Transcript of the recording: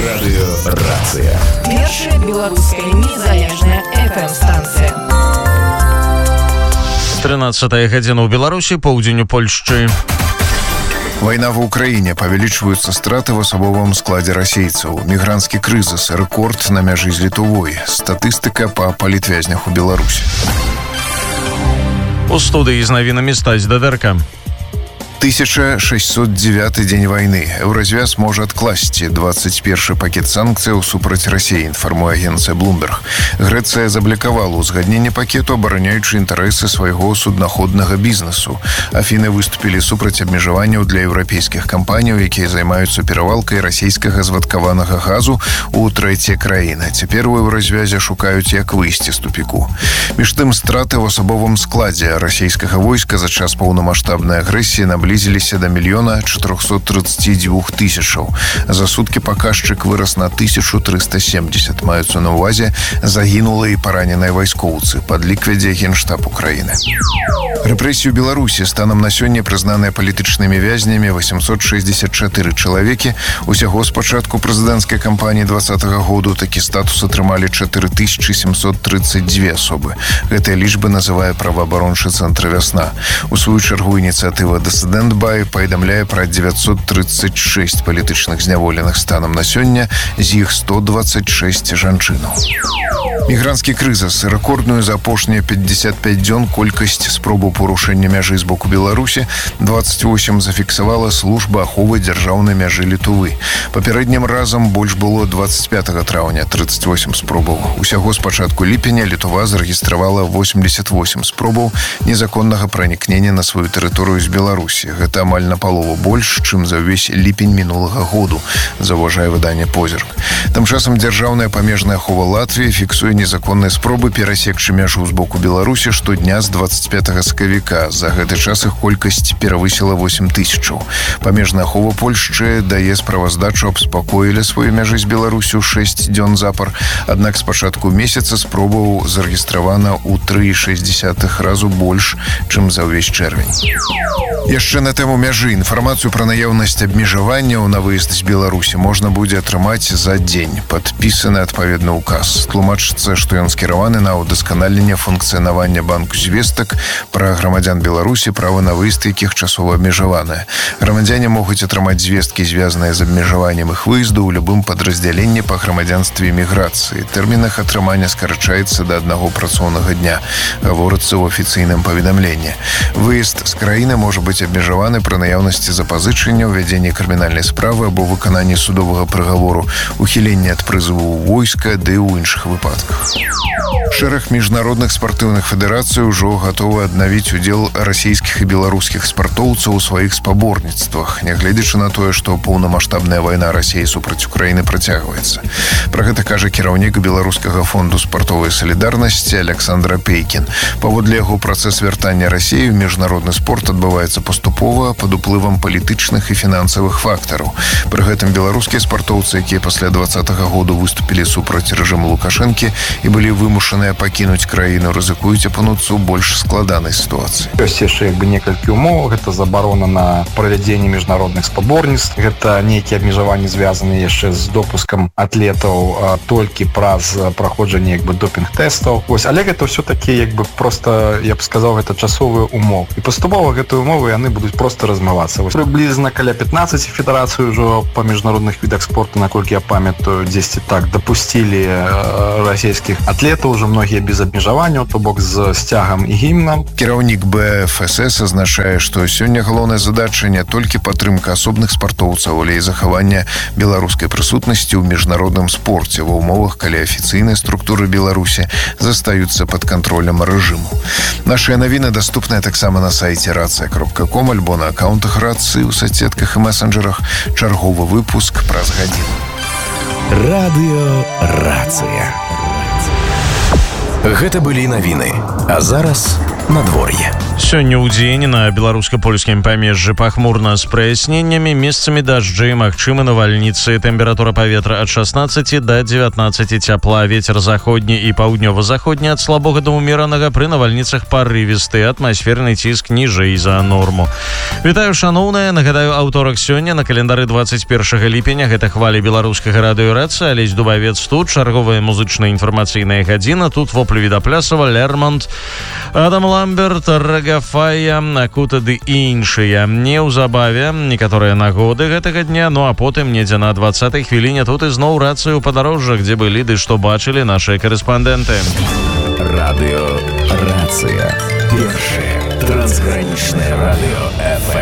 Радыёрацыя. Першая беларуская незалежная FM-станцыя. 13 гадзіна ў Беларусі, поўдзень у Польшчы. Война в Украине, павялічваюцца страты в асабовым складзе расейцаў, мігранцкі крызіс, рэкорд на мяжы з Літвой, статыстыка па палітвязнях у Беларусі. У студыі з навінамі Стась Дадэрка. 1609 дзень войны. Еўразвяз можа адкласці 21 пакет санкцыяў супраць Расіі, інфармуе агенцыя Bloomberg. Грэцыя заблокавала узгадненне пакету, абараняючы інтарэсы свайго суднаходнага бізнесу. Афіны выступілі супраць абмежаванняў для еўрапейскіх кампаніяў, якія займаюцца перавалкай расійскага звадкаванага газу ў трэція краіны. Цяпер у еўразвязе шукаюць, як выйсці з тупіку. Між тым, страты ў асабовым складзе расійскага войска за час паўнамаштабнай агрэсіі наблізіліся до 1 432 000. За суткі паказчык вырас на 1370. Маюцца на ўвазе загінулыя і параненыя вайскоўцы. Падлік вядзе Генштаб Украіны. Рэпрэсіі ў Беларусі станам на сёння прызнаныя палітычнымі вязнямі 864 чалавекі. Усяго з пачатку прэзідэнцкай кампаніі 2020 году такі статус атрымалі 4732 асобы. Гэтыя лічбы называе праваабарончы цэнтр «Вясна». У сваю чаргу ініцыятыва «Дысідэнт Бай» паведамляе пра 936 палітычных зняволеных станам на сёння, з іх 126 жанчынаў. Мігранцкі крызіс, рэкордную за апошнія 55 дзён колькасць спробаў парушэння мяжы з боку Беларусі 28 зафіксавала служба аховы дзяржаўнай мяжы Літвы. Папярэднім разам больш было 25 траўня, 38 спробаў. Усяго з пачатку ліпеня Літва зарэгістравала 88 спробаў незаконнага пранікнення на сваю тэрыторыю з Беларусі. Гэта амаль на палову больш, чым за ўвесь ліпень мінулага году, заўважае выданне «Позірк». Тым часам дзяржаўная памежная ахова Латвіі фіксуе незаконныя спробы перасекчы мяжу з боку Беларусі штодня з 25 сакавіка. За гэты час іх колькасць перавысіла 8000. Памежная ахова Польшчы дае справаздачу аб спакоілі свае мяжы з Беларусю 6 дзён запар. Аднак з пачатку месяца спробаў зарэгістравана ў 3,6 разу больш, чым за ўвесь чэрвень. Яшчэ на тэму мяжы. Інфармацыю пра наяўнасць абмежаванняў на выезд з Беларусі можна будзе атрымаць за дзень. Падпісаны адпаведны ўказ. Тлумачыцца, што ён скіраваны на ўдасканаленне функцыянавання банку звестак пра грамадзян Беларусі, права на выезд якіх часова абмежаванае. Грамадзяне могуць атрымаць звесткі, звязаныя з абмежаваннем іх выезду ў любым падраздзяленні па грамадзянстве і міграцыі. Тэрмін іх атрымання скарачаецца да 1 працоўнага дня, гаворыцца ў афіцыйным паведамленні. Выезд з краіны можа быць абмежаваны пры наяўнасці запазычання, ўвядзенні крымінальнай справы або выкананні судовага прыгавору, ухіленні ад прызыву ў войска, ды ў іншых выпадках. Шэраг міжнародных спартыўных федэрацый ужо гатовы аднавіць удзел расійскіх і беларускіх спартоўцаў у сваіх спаборніцтвах, нягледзячы на тое, што паўнамаштабная вайна Расіі супраць Украіны працягваецца. Пра гэта кажа кіраўнік беларускага фонду спартовай салідарнасці Александр Пейкін. Паводле яго, працэс вяртання Расіі ў міжнародны спорт адбываецца паступова пад уплывам палітычных і фінансавых фактараў. Пры гэтым беларускія спартоўцы, якія пасля 2020 году выступілі супраць рэжыму Лукашэнкі і былі вымушаныя пакінуць краіну, рызыкуюць апынуцца ў больш складанай сітуацыі. Ёсць яшчэ некалькі умоў. Гэта забарона на правядзенне міжнародных спаборніцтв. Гэта нейкія абмежаванні звязаныя яшчэ з допускам атлетаў толькі праз праходжанне допінг-тэстаў. Але гэта ўсё-такі просто, я б сказаў, гэта часовыя умовы. І паступова гэтыя умовы яны будуць просто размывацца. Прыблізна каля 15 федэрацый ужо па міжнародных відах спорту, наколькі я памятаю, дзесьці так дапусцілі расійскіх атлетаў, уже многія без абмежаванняў, то бок з сцягам і гімнам. Кіраўнік БФСС азначае, што сёння галоўная задача не толькі падтрымка асобных спартоўцаў, але і захаванне беларускай прысутнасці ў міжнародным спорце ва ўмовах, калі афіцыйныя структуры Беларусі застаюцца пад кантролем рэжыму. Нашыя навіны даступныя таксама на сайце racja.com альбо на акаунтах Рацыі ў соцсетках і месенджерах. Чарговы выпуск праз гадзіну. Радыёрацыя. Гэта былі навіны. А зараз надвор'е. Сёння ў дзень на беларуска-польскім памежжы пахмурна з праясненнямі, месцамі дажджы, магчымы навальніцы. Тэмпература паветра ад 16 до 19 цяпла. Вецер заходні і паўднёва-заходні ад слабога да ўмеранага, пры навальніцах парывісты. Атмасферны ціск ніжэй за норму. Вітаю, шаноўныя. Нагадаю, аўторак сёння на календары 21 ліпеня. Гэта хвалі беларускага радыёрацыі. Алесь Дубавец тут. Чарговая музычная інфармацыйная гадзіна. Тут Воплю Відаплясова, Лермонт, Адам Ламберт, Рагафая, Акута ды іншыя. Неўзабаве некаторыя нагоды гэтага дня, ну а потым недзе на 20-й хвіліне тут ізноў рацыю падарожжа, дзе былі ды што бачылі нашыя корэспандэнты. Радыё Рацыя. Першае трансгранічнае радыё FM.